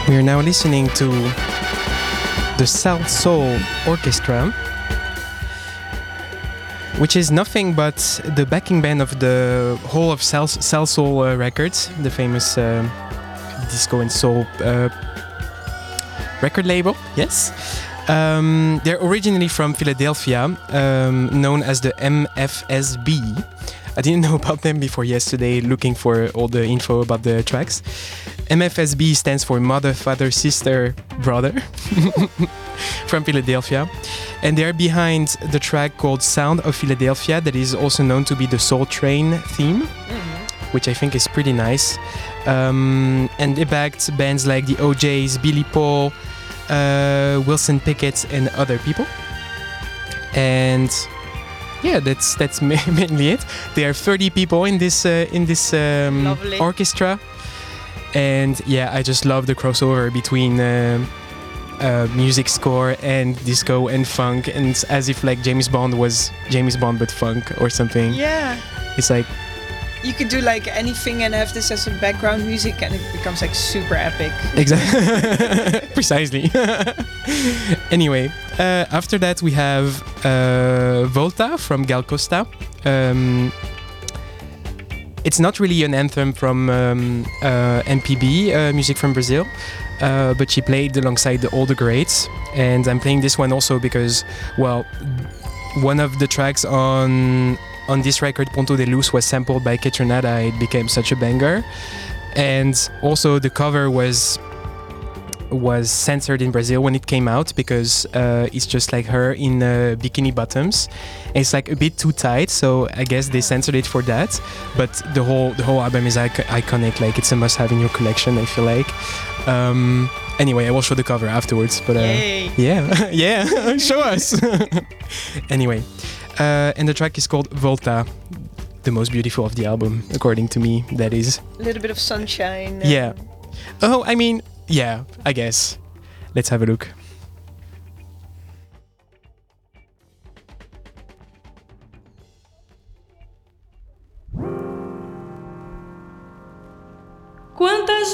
We are now listening to the South Soul Orchestra, which is nothing but the backing band of the whole of South Soul Records, the famous disco and soul record label. Yes. They're originally from Philadelphia, known as the MFSB. I didn't know about them before yesterday, looking for all the info about the tracks. MFSB stands for Mother, Father, Sister, Brother from Philadelphia. And they're behind the track called Sound of Philadelphia, that is also known to be the Soul Train theme, which I think is pretty nice. And they backed bands like the OJs, Billy Paul, Wilson Pickett, and other people. And yeah, that's mainly it. There are 30 people in this orchestra, and yeah, I just love the crossover between music score and disco and funk, and as if like James Bond was James Bond but funk or something. Yeah, it's like you could do like anything and have this as a background music, and it becomes like super epic. Exactly. Precisely. Anyway, after that we have Volta from Gal Costa. It's not really an anthem from MPB, music from Brazil, but she played alongside all the greats. And I'm playing this one also because, well, one of the tracks on this record, Ponto de Luz, was sampled by Ketronada. It became such a banger. And also the cover was censored in Brazil when it came out because it's just like her in bikini bottoms. It's like a bit too tight, so I guess they censored it for that. But the whole album is iconic. Like it's a must-have in your collection, I feel like. Anyway, I will show the cover afterwards. But yeah, yeah, show us. Anyway, and the track is called Volta, the most beautiful of the album, according to me. That is A little bit of sunshine. Yeah. Oh, I mean, yeah, I guess. Let's have a look. Quantas